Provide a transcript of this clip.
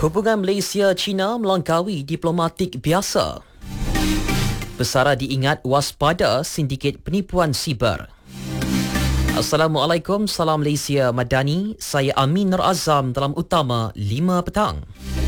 Hubungan Malaysia-China melangkaui diplomatik biasa. Pesara diingat waspada sindiket penipuan siber. Assalamualaikum, salam Malaysia Madani. Saya Amin Nur Azam dalam Utama 5 petang.